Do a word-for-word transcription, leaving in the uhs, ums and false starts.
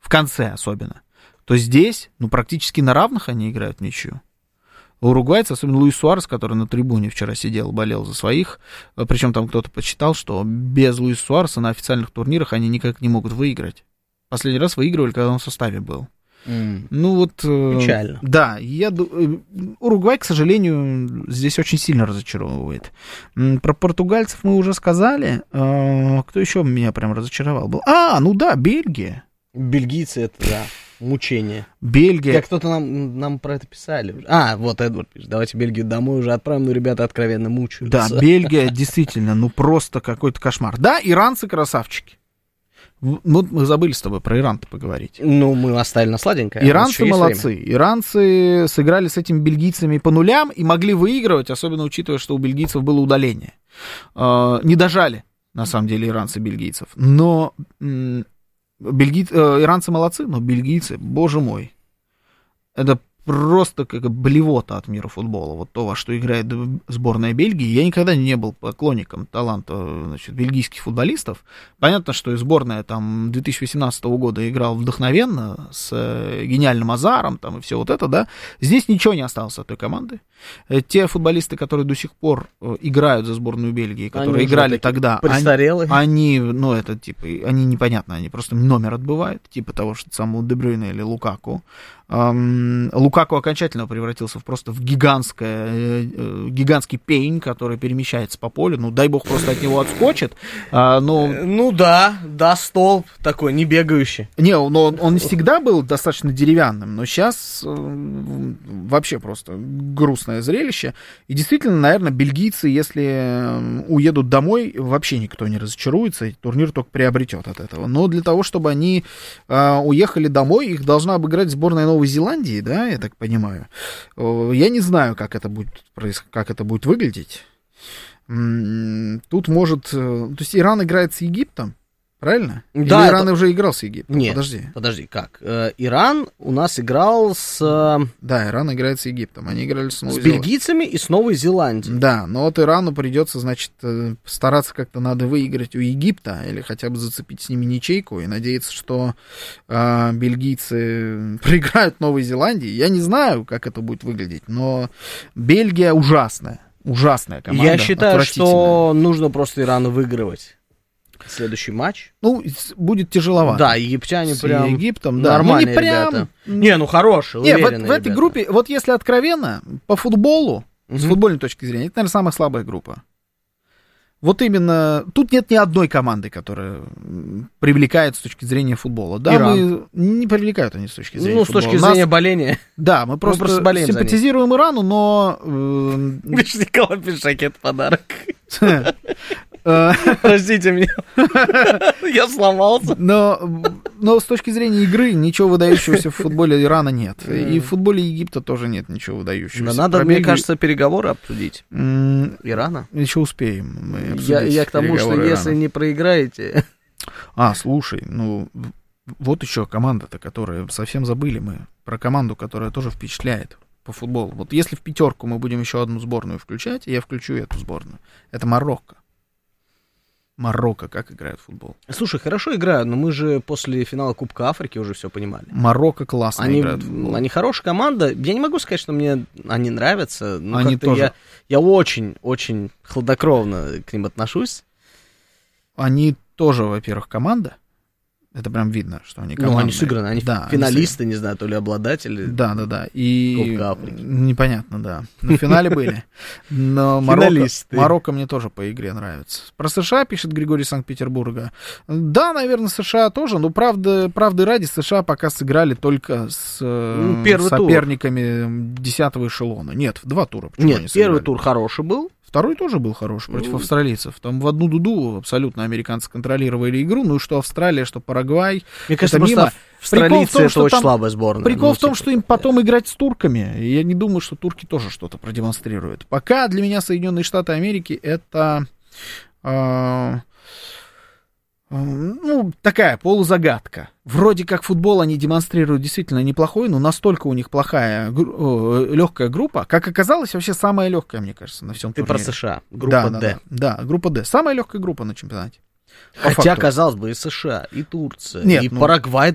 в конце особенно, то здесь, ну, практически на равных они играют в ничью. Уругвайцы, особенно Луис Суарес, который на трибуне вчера сидел, болел за своих, причем там кто-то посчитал, что без Луиса Суареса на официальных турнирах они никак не могут выиграть. Последний раз выигрывали, когда он в составе был. Mm. Ну вот... Печально. Э, да, я, Уругвай, к сожалению, здесь очень сильно разочаровывает. Про португальцев мы уже сказали. Э, кто еще меня прям разочаровал был? А, ну да, Бельгия. Бельгийцы, это, да, мучение. Бельгия. Как кто-то нам, нам про это писали. А, вот Эдвард пишет, давайте Бельгию домой уже отправим, но ребята откровенно мучаются. Да, Бельгия действительно, ну просто какой-то кошмар. Да, иранцы красавчики. Вот мы забыли с тобой про Иран-то поговорить. Ну, мы оставили на сладенькое. Иранцы молодцы. Время. Иранцы сыграли с этими бельгийцами по нулям и могли выигрывать, особенно учитывая, что у бельгийцев было удаление. Не дожали, на самом деле, иранцы бельгийцев. Но бельги... иранцы молодцы, но бельгийцы, боже мой, это просто как блевота от мира футбола. Вот то, во что играет сборная Бельгии. Я никогда не был поклонником таланта, значит, бельгийских футболистов. Понятно, что и сборная там две тысячи восемнадцатого года играл вдохновенно, с гениальным Азаром там, и все вот это, да. Здесь ничего не осталось от той команды. Те футболисты, которые до сих пор играют за сборную Бельгии, которые они играли тогда, они, они, ну, это типа, они непонятно, они просто номер отбывают, типа того, что самого Де Брюйне или Лукаку. Um, Лукаку окончательно превратился в просто в гигантское, э, гигантский пень, который перемещается по полю. Ну, дай бог, просто от него отскочит. А, но... Ну да, да, столб такой, не бегающий. Не, но он, он всегда был достаточно деревянным, но сейчас э, вообще просто грустное зрелище. И действительно, наверное, бельгийцы, если уедут домой, вообще никто не разочаруется, и турнир только приобретет от этого. Но для того, чтобы они э, уехали домой, их должна обыграть сборная Новой Новой Зеландии, да, я так понимаю. Я не знаю, как это будет, как это будет выглядеть. Тут может... То есть Иран играет с Египтом, правильно? Да. Или Иран это... уже играл с Египтом? Нет, подожди. подожди, как? Иран у нас играл с... Да, Иран играет с Египтом. Они играли с Новой С бельгийцами и с Новой Зеландией. Да, но вот Ирану придется, значит, стараться как-то надо выиграть у Египта или хотя бы зацепить с ними ничейку и надеяться, что э, бельгийцы проиграют Новой Зеландии. Я не знаю, как это будет выглядеть, но Бельгия ужасная. Ужасная команда. Я считаю, что нужно просто Ирану выигрывать следующий матч. Ну, будет тяжеловато. Да, египтяне с прям Египтом, да. Нормальные ну, не прям... ребята. Не, ну хорошие, не, уверенные в, в этой ребята. группе, вот если откровенно, по футболу, угу. с футбольной точки зрения, это, наверное, самая слабая группа. Вот именно, тут нет ни одной команды, которая привлекает с точки зрения футбола. Да, Иран. мы не привлекают они с точки зрения ну, футбола. Ну, с точки Нас... зрения боления. Да, мы просто, мы просто симпатизируем Ирану, но... Видишь, Николай Пишакет подарок. Простите меня. Я сломался. Но, но с точки зрения игры ничего выдающегося в футболе Ирана нет. И в футболе Египта тоже нет ничего выдающегося. Надо, мне кажется, переговоры обсудить. Ирана. Еще успеем. Мы я, я к тому, что Ирана. Если не проиграете... А, слушай, ну вот еще команда-то, которая совсем забыли мы. Про команду, которая тоже впечатляет по футболу. Вот если в пятерку мы будем еще одну сборную включать, я включу эту сборную. Это Марокко. Марокко как играет в футбол? Слушай, хорошо играют, но мы же после финала Кубка Африки уже все понимали. Марокко классно они, играют в футбол. Они хорошая команда. Я не могу сказать, что мне они нравятся. Но они тоже. Я, я очень-очень хладнокровно к ним отношусь. Они тоже, во-первых, команда. Это прям видно, что они командные. Ну, они сыграны, они да, финалисты, они не знаю, то ли обладатели. Да, да, да. И Кубка Африки. Непонятно, да. На финале были. Но Марокко, Марокко мне тоже по игре нравится. Про США пишет Григорий Санкт-Петербурга. Да, наверное, США тоже, но правда, правды ради США пока сыграли только с ну, соперниками тур. десятого эшелона. Нет, в два тура. Почему Нет, первый тур хороший был. Второй тоже был хороший против ну, австралийцев. Там в одну дуду абсолютно американцы контролировали игру. Ну, что Австралия, что Парагвай. Мне кажется, это мимо. Австралийцы том, это очень там, слабая сборная. Прикол ну, в том, типа, что им потом играть с турками. И я не думаю, что турки тоже что-то продемонстрируют. Пока для меня Соединенные Штаты Америки это... Э, ну, такая полузагадка. Вроде как футбол они демонстрируют действительно неплохой, но настолько у них плохая, гру- легкая группа, как оказалось, вообще самая легкая, мне кажется, на всем Ты турнире. Ты про США, группа да, Д. Да, да, группа Д. Самая легкая группа на чемпионате. Хотя, факту. казалось бы, и США, и Турция, Нет, и ну, Парагвай